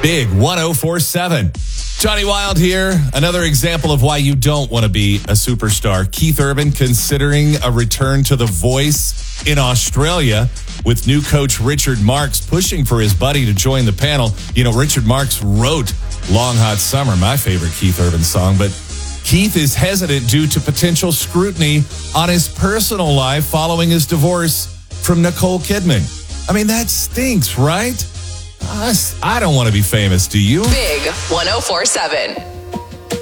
Big 104.7. Johnny Wild here. Another example of why you don't want to be a superstar. Keith Urban considering a return to The Voice in Australia with new coach Richard Marks pushing for his buddy to join the panel. You know, Richard Marks wrote Long Hot Summer, my favorite Keith Urban song, but Keith is hesitant due to potential scrutiny on his personal life following his divorce from Nicole Kidman. I mean, that stinks, right? I don't want to be famous, do you? Big 104.7.